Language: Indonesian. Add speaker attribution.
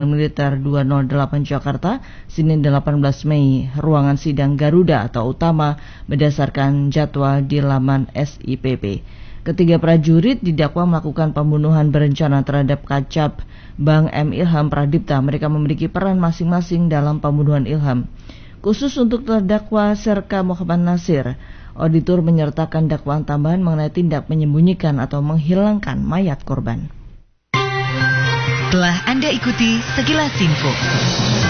Speaker 1: Militer 208 Jakarta, Senin 18 Mei, ruangan sidang Garuda atau utama berdasarkan jadwal di laman SIPP. Ketiga prajurit didakwa melakukan pembunuhan berencana terhadap Kacab Bang M. Ilham Pradipta. Mereka memiliki peran masing-masing dalam pembunuhan Ilham. Khusus untuk terdakwa Serka Muhammad Nasir, auditor menyertakan dakwaan tambahan mengenai tindak menyembunyikan atau menghilangkan mayat korban.
Speaker 2: Telah Anda ikuti sekilas info.